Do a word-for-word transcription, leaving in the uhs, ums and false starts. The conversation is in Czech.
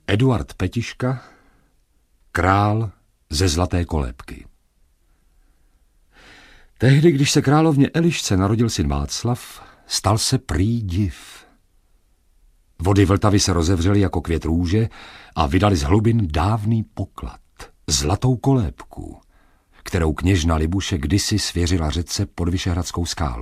Eduard Petiška, král ze Zlaté kolébky. Tehdy, když se královně Elišce narodil syn Václav, stal se prý div. Vody Vltavy se rozevřely jako květ růže a vydali z hlubin dávný poklad, zlatou kolébku, kterou kněžna Libuše kdysi svěřila řece pod Vyšehradskou skálou.